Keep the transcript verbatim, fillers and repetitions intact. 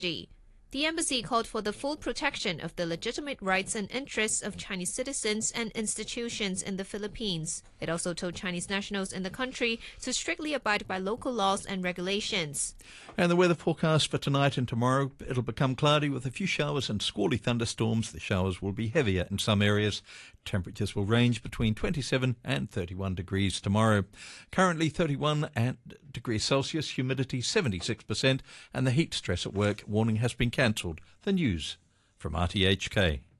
The embassy called for the full protection of the legitimate rights and interests of Chinese citizens and institutions in the Philippines. It also told Chinese nationals in the country to strictly abide by local laws and regulations. And the weather forecast for tonight and tomorrow, it'll become cloudy with a few showers and squally thunderstorms. The showers will be heavier in some areas. Temperatures will range between twenty-seven and thirty-one degrees tomorrow. Currently thirty-one degrees Celsius, humidity seventy-six percent, and the heat stress at work warning has been cancelled. The news from R T H K.